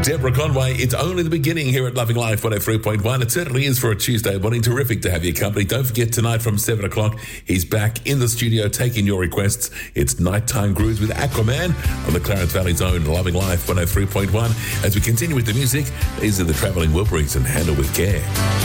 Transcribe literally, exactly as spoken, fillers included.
Deborah Conway, it's only the beginning here at Loving Life one oh three point one. It certainly is for a Tuesday morning. Terrific to have your company. Don't forget tonight from seven o'clock, he's back in the studio taking your requests. It's Nighttime Grooves with Aquaman on the Clarence Valley's own Loving Life one oh three point one. As we continue with the music, these are the Travelling Wilburys and Handle with Care.